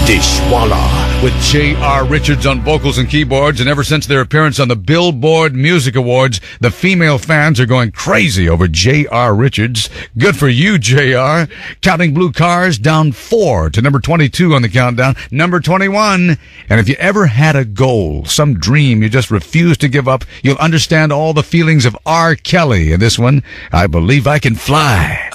Dishwalla with J.R. Richards on vocals and keyboards, and ever since their appearance on the Billboard Music Awards, the female fans are going crazy over J.R. Richards. Good for you, J.R. Counting Blue Cars down 4 to number 22 on the countdown, number 21. And if you ever had a goal, some dream you just refused to give up, you'll understand all the feelings of R. Kelly in this one, I Believe I Can Fly.